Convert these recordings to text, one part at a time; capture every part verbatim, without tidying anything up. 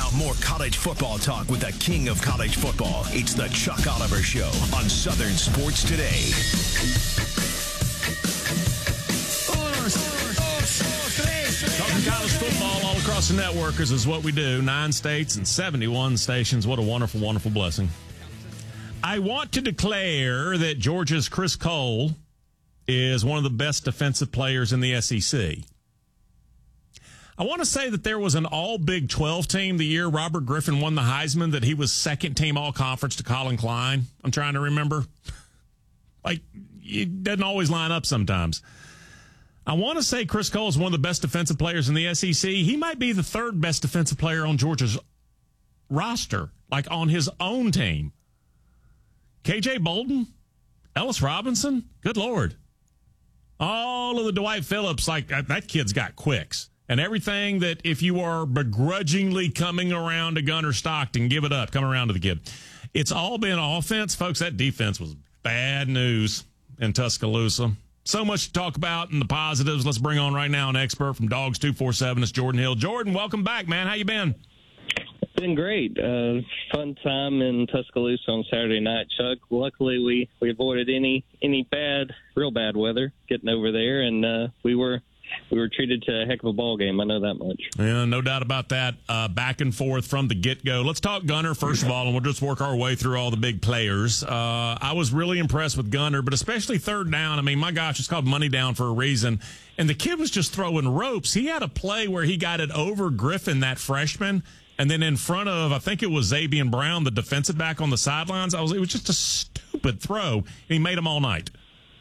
Now more college football talk with the king of college football. It's the Chuck Oliver Show on Southern Sports Today. Talking college football all across the networkers is what we do. Nine states and seventy-one stations. What a wonderful, wonderful blessing. I want to declare that Georgia's Chris Cole is one of the best defensive players in the S E C. I want to say that there was an all Big twelve team the year Robert Griffin won the Heisman, that he was second team all conference to Colin Klein. I'm trying to remember. Like, it doesn't always line up sometimes. I want to say Chris Cole is one of the best defensive players in the S E C. He might be the third best defensive player on Georgia's roster, like on his own team. K J Bolden, Ellis Robinson, good Lord. All of the Dwight Phillips, like that kid's got quicks. And everything that if you are begrudgingly coming around to Gunner Stockton, give it up, come around to the kid. It's all been offense. Folks, that defense was bad news in Tuscaloosa. So much to talk about in the positives. Let's bring on right now an expert from Dogs two forty-seven. It's Jordan Hill. Jordan, welcome back, man. How you been? Been great. Uh, fun time in Tuscaloosa on Saturday night, Chuck. Luckily, we, we avoided any any bad, real bad weather getting over there, and uh, we were we were treated to a heck of a ball game. I know that much. Yeah, no doubt about that. Uh, back and forth from the get-go. Let's talk Gunner first of all, and we'll just work our way through all the big players. Uh, I was really impressed with Gunner, but especially third down. I mean, my gosh, it's called money down for a reason. And the kid was just throwing ropes. He had a play where he got it over Griffin, that freshman, and then in front of, I think it was Zabian Brown, the defensive back on the sidelines. I was, it was just a stupid throw, and he made them all night.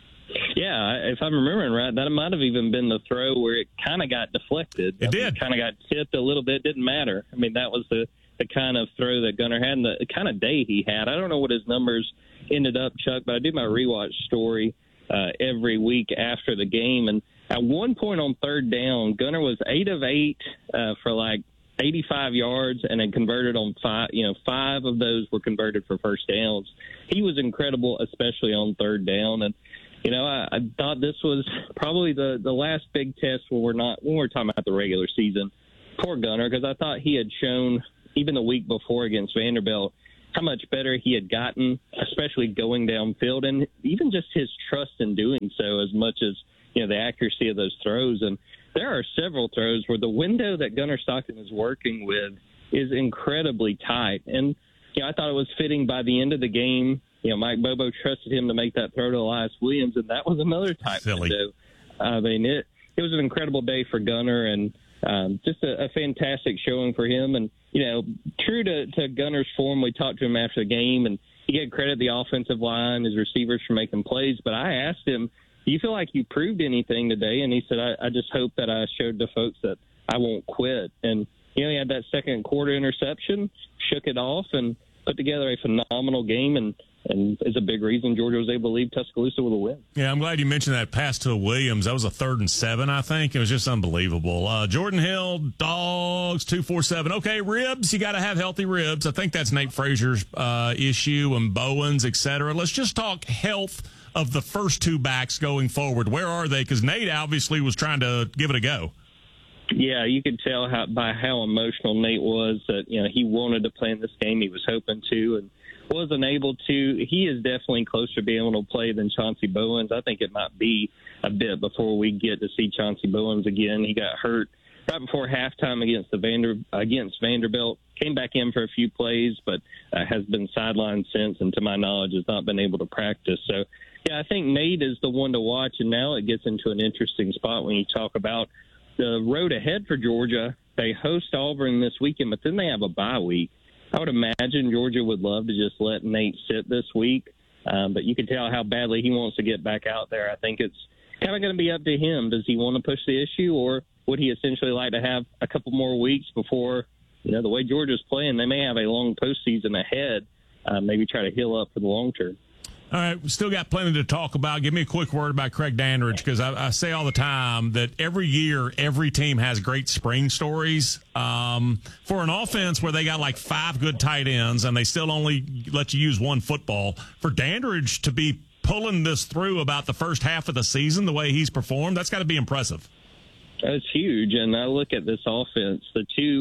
Yeah, if I'm remembering right, that might have even been the throw where it kind of got deflected. It did. Kind of got tipped a little bit. Didn't matter. I mean, that was the, the kind of throw that Gunner had and the kind of day he had. I don't know what his numbers ended up, Chuck, but I do my rewatch story uh, every week after the game. And at one point on third down, Gunner was eight of eight uh, for like eighty-five yards and then converted on five. You know, five of those were converted for first downs. He was incredible, especially on third down. And You know, I, I thought this was probably the, the last big test when we're not when we're talking about the regular season. Poor Gunner, because I thought he had shown even the week before against Vanderbilt how much better he had gotten, especially going downfield, and even just his trust in doing so, as much as you know the accuracy of those throws. And there are several throws where the window that Gunner Stockton is working with is incredibly tight, and you know I thought it was fitting by the end of the game. You know, Mike Bobo trusted him to make that throw to Elias Williams, and that was another type Silly. window. I mean, it it was an incredible day for Gunner, and um, just a, a fantastic showing for him. And, you know, true to, to Gunner's form, we talked to him after the game, and he gave credit the offensive line, his receivers for making plays. But I asked him, do you feel like you proved anything today? And he said, I, I just hope that I showed the folks that I won't quit. And, you know, he had that second quarter interception, shook it off, and put together a phenomenal game, and and is a big reason Georgia was able to leave Tuscaloosa with a win. Yeah, I'm glad you mentioned that pass to Williams. That was a third and seven, I think. It was just unbelievable. Uh, Jordan Hill, Dogs two forty-seven. Okay, ribs, you got to have healthy ribs. I think that's Nate Frazier's uh, issue, and Bowens, et cetera. Let's just talk health of the first two backs going forward. Where are they? Because Nate obviously was trying to give it a go. Yeah, you could tell how, by how emotional Nate was that, you know, he wanted to play in this game. He was hoping to and wasn't able to. He is definitely closer to being able to play than Chauncey Bowens. I think it might be a bit before we get to see Chauncey Bowens again. He got hurt right before halftime against the Vander against Vanderbilt. Came back in for a few plays, but uh, has been sidelined since, and to my knowledge, has not been able to practice. So, yeah, I think Nate is the one to watch, and now it gets into an interesting spot when you talk about the road ahead for Georgia. They host Auburn this weekend, but then they have a bye week. I would imagine Georgia would love to just let Nate sit this week, um, but you can tell how badly he wants to get back out there. I think it's kind of going to be up to him. Does he want to push the issue, or would he essentially like to have a couple more weeks before, you know, the way Georgia's playing, they may have a long postseason ahead, uh, maybe try to heal up for the long term. All right, we still got plenty to talk about. Give me a quick word about Craig Dandridge, because I, I say all the time that every year, every team has great spring stories. Um, for an offense where they got like five good tight ends and they still only let you use one football, for Dandridge to be pulling this through about the first half of the season the way he's performed, that's got to be impressive. That's huge. And I look at this offense, the two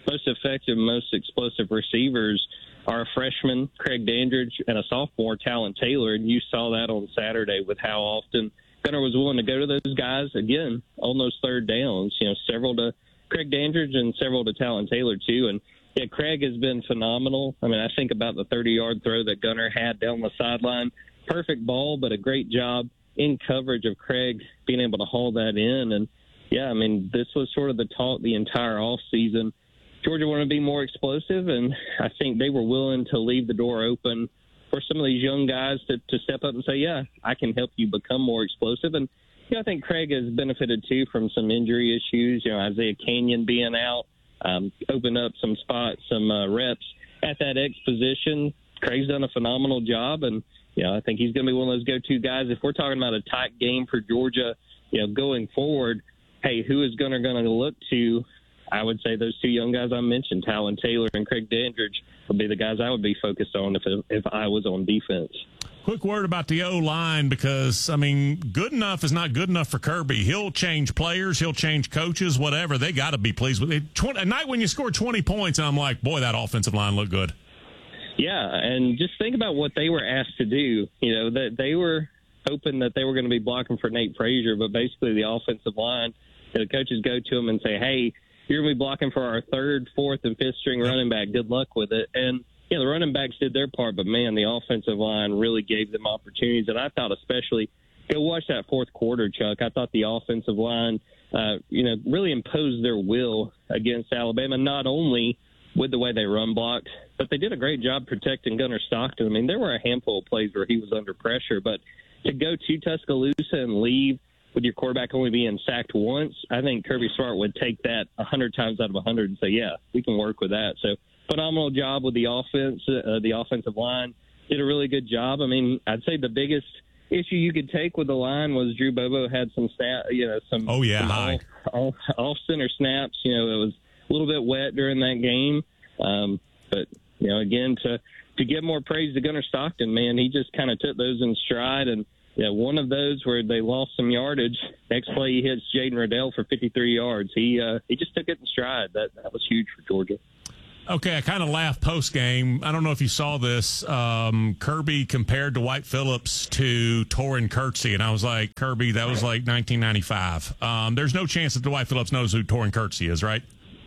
most effective, most explosive receivers are a freshman, Craig Dandridge, and a sophomore, Talon Taylor. And you saw that on Saturday with how often Gunnar was willing to go to those guys, again, on those third downs, you know, several to Craig Dandridge and several to Talon Taylor, too. And, yeah, Craig has been phenomenal. I mean, I think about the thirty-yard throw that Gunnar had down the sideline. Perfect ball, but a great job in coverage of Craig being able to haul that in. And, yeah, I mean, this was sort of the talk the entire offseason. Georgia wanted to be more explosive, and I think they were willing to leave the door open for some of these young guys to, to step up and say, yeah, I can help you become more explosive. And, you know, I think Craig has benefited, too, from some injury issues. You know, Isaiah Canyon being out, um, opened up some spots, some uh, reps at that X position. Craig's done a phenomenal job, and, you know, I think he's going to be one of those go-to guys. If we're talking about a tight game for Georgia, you know, going forward, hey, who is Gunnar going to look to? I would say those two young guys I mentioned, Talon Taylor and Craig Dandridge, would be the guys I would be focused on if if I was on defense. Quick word about the O-line, because, I mean, good enough is not good enough for Kirby. He'll change players. He'll change coaches, whatever. They got to be pleased with it. A night when you score twenty points, and I'm like, boy, that offensive line looked good. Yeah, and just think about what they were asked to do. You know, that they were hoping that they were going to be blocking for Nate Frazier, but basically the offensive line, you know, the coaches go to them and say, hey, you're going to be blocking for our third, fourth, and fifth string running back. Good luck with it. And, you know, the running backs did their part, but, man, the offensive line really gave them opportunities. And I thought especially, go watch that fourth quarter, Chuck. I thought the offensive line, uh, you know, really imposed their will against Alabama, not only with the way they run blocked, but they did a great job protecting Gunnar Stockton. I mean, there were a handful of plays where he was under pressure, but to go to Tuscaloosa and leave with your quarterback only being sacked once, I think Kirby Smart would take that one hundred times out of one hundred and say, yeah, we can work with that. So phenomenal job with the offense. Uh, the offensive line did a really good job. I mean, I'd say the biggest issue you could take with the line was Drew Bobo had some snap, you know, some, oh, yeah, some high. off, off, off center snaps. You know, it was a little bit wet during that game. Um, but, you know, again, to, to give more praise to Gunnar Stockton, man, he just kind of took those in stride. And, yeah, one of those where they lost some yardage. Next play, he hits Jaden Riddell for fifty-three yards. He uh, he just took it in stride. That that was huge for Georgia. Okay, I kind of laughed post game. I don't know if you saw this. Um, Kirby compared Dwight Phillips to Torrin Kirksey, and I was like, Kirby, that was like nineteen ninety-five. Um, there's no chance that Dwight Phillips knows who Torrin Kirksey is, right?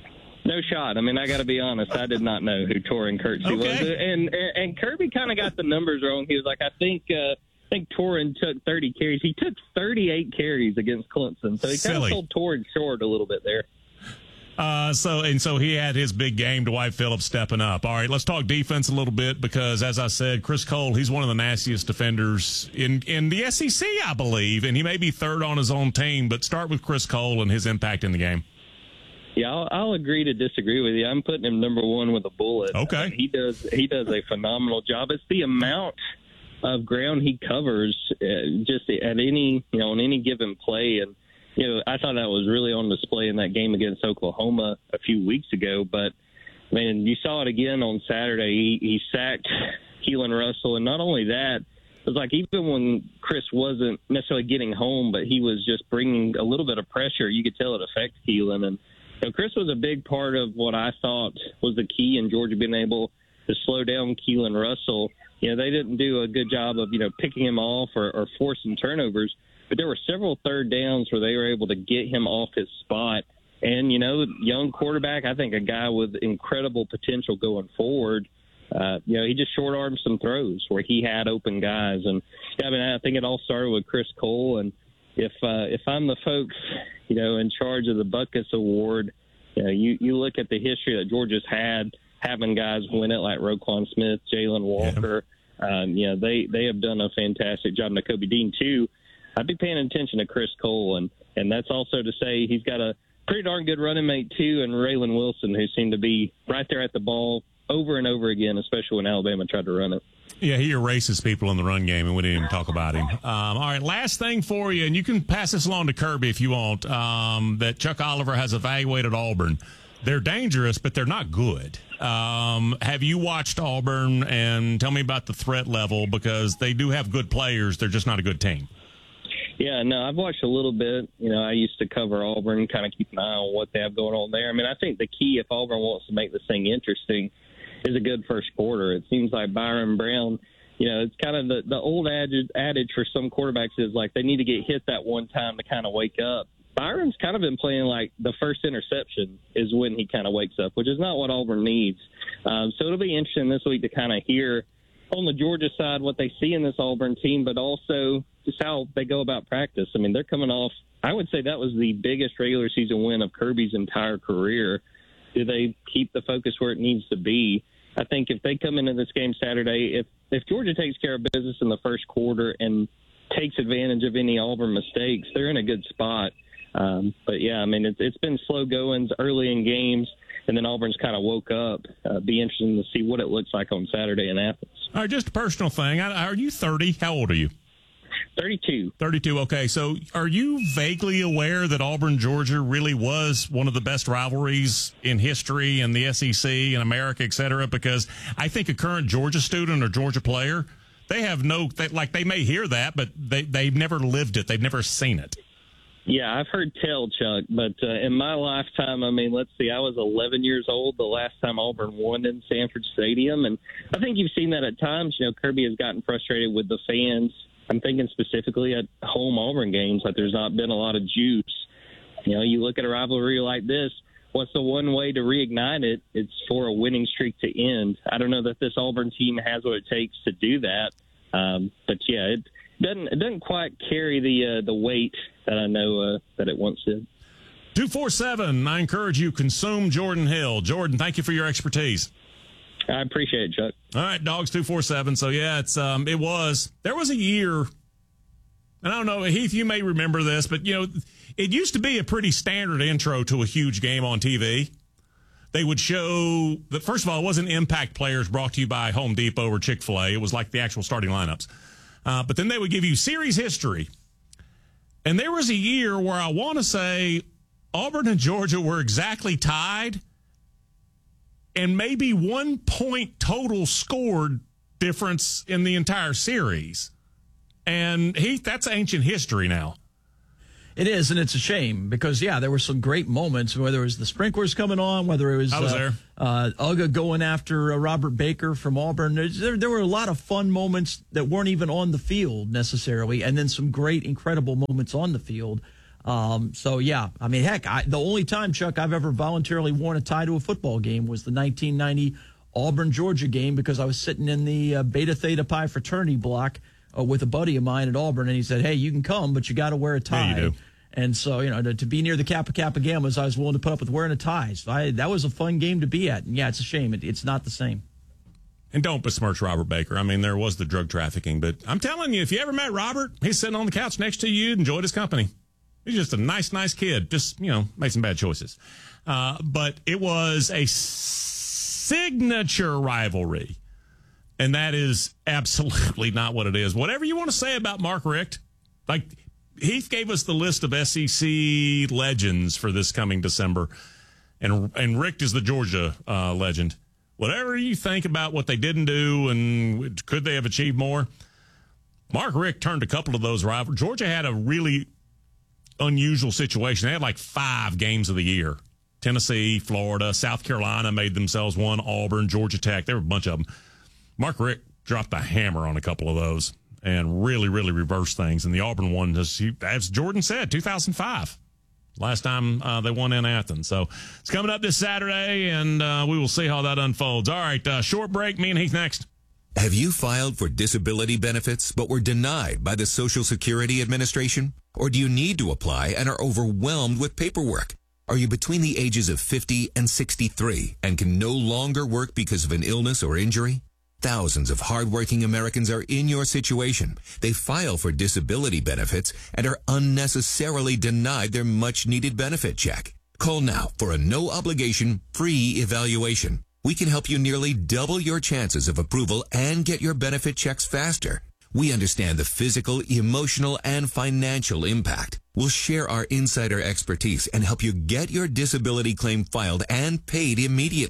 No shot. I mean, I got to be honest. I did not know who Torrin Kirksey okay. was, and and, and Kirby kind of got the numbers wrong. He was like, I think. Uh, I think Torrin took thirty carries. He took thirty-eight carries against Clemson, so he kind of sold Torrin short a little bit there. Uh, so and so he had his big game. Dwight Phillips stepping up. All right, let's talk defense a little bit because, as I said, Chris Cole, he's one of the nastiest defenders in in the S E C, I believe, and he may be third on his own team. But start with Chris Cole and his impact in the game. Yeah, I'll, I'll agree to disagree with you. I'm putting him number one with a bullet. Okay, uh, he does he does a phenomenal job. It's the amount of ground he covers uh, just at any, you know, on any given play. And, you know, I thought that was really on display in that game against Oklahoma a few weeks ago. But, man, you saw it again on Saturday. He, he sacked Keelan Russell. And not only that, it was like even when Chris wasn't necessarily getting home, but he was just bringing a little bit of pressure, you could tell it affected Keelan. And, you know, Chris was a big part of what I thought was the key in Georgia being able to slow down Keelan Russell. You know, they didn't do a good job of, you know, picking him off or, or forcing turnovers, but there were several third downs where they were able to get him off his spot. And, you know, young quarterback, I think a guy with incredible potential going forward. Uh, you know, he just short-armed some throws where he had open guys. And, I mean, I think it all started with Chris Cole. And if uh, if I'm the folks, you know, in charge of the Butkus Award, you know, you, you look at the history that Georgia's had, having guys win it like Roquan Smith, Jalen Walker. Yeah. Um, you know, they, they have done a fantastic job. Nakobe Dean, too. I'd be paying attention to Chris Cole, and, and that's also to say he's got a pretty darn good running mate, too, and Raylan Wilson, who seemed to be right there at the ball over and over again, especially when Alabama tried to run it. Yeah, he erases people in the run game, and we didn't even talk about him. Um, all right, last thing for you, and you can pass this along to Kirby if you want, um, that Chuck Oliver has evaluated Auburn. They're dangerous, but they're not good. Um, have you watched Auburn, and tell me about the threat level, because they do have good players. They're just not a good team. Yeah, no, I've watched a little bit. You know, I used to cover Auburn, kind of keep an eye on what they have going on there. I mean, I think the key, if Auburn wants to make this thing interesting, is a good first quarter. It seems like Byron Brown, you know, it's kind of the, the old adage, adage for some quarterbacks is like they need to get hit that one time to kind of wake up. Byron's kind of been playing like the first interception is when he kind of wakes up, which is not what Auburn needs. Um, so it'll be interesting this week to kind of hear on the Georgia side what they see in this Auburn team, but also just how they go about practice. I mean, they're coming off, I would say that was the biggest regular season win of Kirby's entire career. Do they keep the focus where it needs to be? I think if they come into this game Saturday, if, if Georgia takes care of business in the first quarter and takes advantage of any Auburn mistakes, they're in a good spot. Um, but, yeah, I mean, it's, it's been slow goings early in games, and then Auburn's kind of woke up. Uh, be interesting to see what it looks like on Saturday in Athens. All right, just a personal thing. Are you thirty? How old are you? thirty-two. thirty-two, okay. So are you vaguely aware that Auburn-Georgia really was one of the best rivalries in history in the S E C and America, et cetera? Because I think a current Georgia student or Georgia player, they have no, they, like they may hear that, but they, they've never lived it. They've never seen it. Yeah, I've heard tell, Chuck, but uh, in my lifetime, I mean, let's see, I was eleven years old the last time Auburn won in Sanford Stadium, and I think you've seen that at times. You know, Kirby has gotten frustrated with the fans. I'm thinking specifically at home Auburn games, like there's not been a lot of juice. You know, you look at a rivalry like this, what's the one way to reignite it? It's for a winning streak to end. I don't know that this Auburn team has what it takes to do that, um, but yeah, it doesn't it doesn't quite carry the uh, the weight that I know uh, that it once did. two four seven, I encourage you, consume Jordan Hill. Jordan, thank you for your expertise. I appreciate it, Chuck. All right, Dogs two four seven. So, yeah, it's um, it was. There was a year, and I don't know, Heath, you may remember this, but, you know, it used to be a pretty standard intro to a huge game on T V. They would show that, first of all, it wasn't Impact Players brought to you by Home Depot or Chick-fil-A. It was like the actual starting lineups. Uh, but then they would give you series history. And there was a year where I want to say Auburn and Georgia were exactly tied, and maybe one point total scored difference in the entire series. And he, that's ancient history now. It is, and it's a shame because, yeah, there were some great moments, whether it was the sprinklers coming on, whether it was, I was uh, there. uh, Uga going after uh, Robert Baker from Auburn. There, there were a lot of fun moments that weren't even on the field necessarily, and then some great, incredible moments on the field. Um, so, yeah, I mean, heck, I, the only time, Chuck, I've ever voluntarily worn a tie to a football game was the nineteen ninety Auburn-Georgia game because I was sitting in the uh, Beta Theta Pi fraternity block uh, with a buddy of mine at Auburn, and he said, hey, you can come, but you got to wear a tie. Yeah, you do. And so, you know, to, to be near the Kappa Kappa Gammas, I was willing to put up with wearing a tie. So I, that was a fun game to be at. And, yeah, it's a shame. It, it's not the same. And don't besmirch Robert Baker. I mean, there was the drug trafficking. But I'm telling you, if you ever met Robert, he's sitting on the couch next to you, enjoyed his company. He's just a nice, nice kid. Just, you know, made some bad choices. Uh, but it was a signature rivalry. And that is absolutely not what it is. Whatever you want to say about Mark Richt, like Heath gave us the list of S E C legends for this coming December. And and Richt is the Georgia uh, legend. Whatever you think about what they didn't do and could they have achieved more, Mark Richt turned a couple of those rivals. Georgia had a really unusual situation. They had like five games of the year. Tennessee, Florida, South Carolina made themselves one, Auburn, Georgia Tech. There were a bunch of them. Mark Richt dropped the hammer on a couple of those and really, really reversed things. And the Auburn one, as Jordan said, two thousand five. Last time uh, they won in Athens. So it's coming up this Saturday, and uh, we will see how that unfolds. All right, uh, short break. Me and Heath next. Have you filed for disability benefits but were denied by the Social Security Administration? Or do you need to apply and are overwhelmed with paperwork? Are you between the ages of fifty and sixty-three and can no longer work because of an illness or injury? Thousands of hardworking Americans are in your situation. They file for disability benefits and are unnecessarily denied their much-needed benefit check. Call now for a no-obligation, free evaluation. We can help you nearly double your chances of approval and get your benefit checks faster. We understand the physical, emotional, and financial impact. We'll share our insider expertise and help you get your disability claim filed and paid immediately.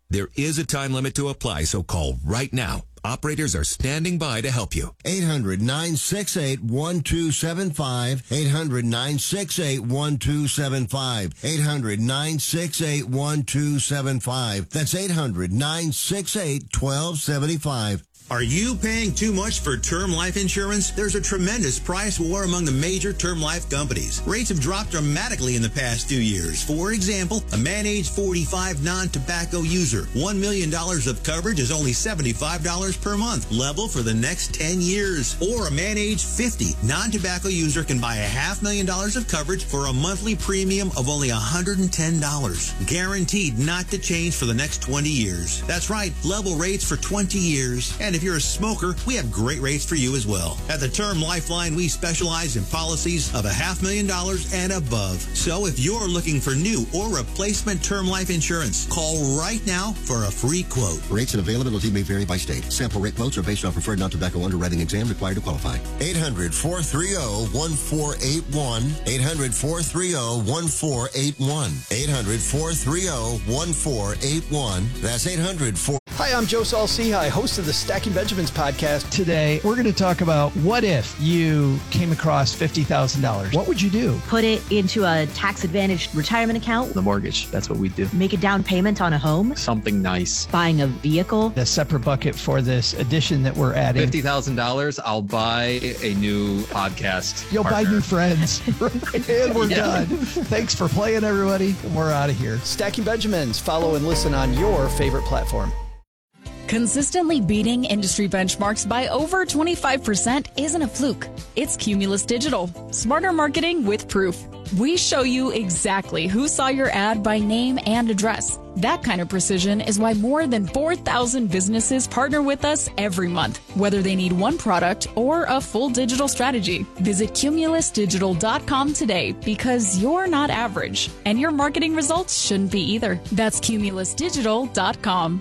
There is a time limit to apply, so call right now. Operators are standing by to help you. eight hundred, nine six eight, one two seven five. eight hundred, nine six eight, one two seven five. eight hundred, nine six eight, one two seven five. That's eight hundred, nine six eight, one two seven five. Are you paying too much for term life insurance? There's a tremendous price war among the major term life companies. Rates have dropped dramatically in the past few years. For example, a man age forty-five non-tobacco user, one million dollars of coverage is only seventy-five dollars per month, level for the next ten years. Or a man age fifty non-tobacco user can buy a half million dollars of coverage for a monthly premium of only one hundred ten dollars. Guaranteed not to change for the next twenty years. That's right, level rates for twenty years. And if you're a smoker, we have great rates for you as well. At the Term Lifeline, we specialize in policies of a half million dollars and above. So if you're looking for new or replacement term life insurance, call right now for a free quote. Rates and availability may vary by state. Sample rate quotes are based on preferred non-tobacco underwriting exam required to qualify. eight hundred, four three zero, one four eight one. eight hundred, four three zero, one four eight one. eight hundred, four three zero, one four eight one. That's eight hundred, four... Hi, I'm Joe Saul-Sehy, host of the Stacking Benjamins podcast. Today, we're going to talk about what if you came across fifty thousand dollars? What would you do? Put it into a tax-advantaged retirement account. The mortgage, that's what we do. Make a down payment on a home. Something nice. Buying a vehicle. A separate bucket for this addition that we're adding. fifty thousand dollars, I'll buy a new podcast You'll partner. buy new friends. And we're yeah. done. Thanks for playing, everybody. We're out of here. Stacking Benjamins. Follow and listen on your favorite platform. Consistently beating industry benchmarks by over twenty-five percent isn't a fluke. It's Cumulus Digital. Smarter marketing with proof. We show you exactly who saw your ad by name and address. That kind of precision is why more than four thousand businesses partner with us every month, whether they need one product or a full digital strategy. Visit cumulus digital dot com today because you're not average, and your marketing results shouldn't be either. That's cumulus digital dot com.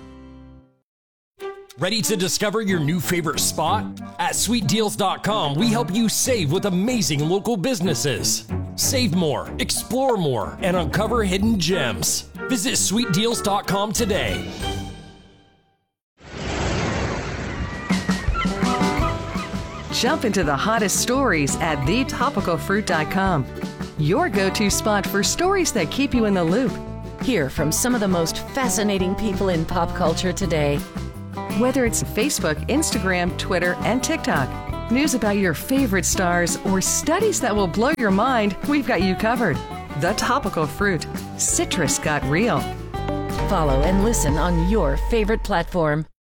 Ready to discover your new favorite spot? At sweet deals dot com, we help you save with amazing local businesses. Save more, explore more, and uncover hidden gems. Visit sweet deals dot com today. Jump into the hottest stories at the topical fruit dot com. Your go-to spot for stories that keep you in the loop. Hear from some of the most fascinating people in pop culture today. Whether it's Facebook, Instagram, Twitter, and TikTok, news about your favorite stars, or studies that will blow your mind, we've got you covered. The Topical Fruit. Citrus got real. Follow and listen on your favorite platform.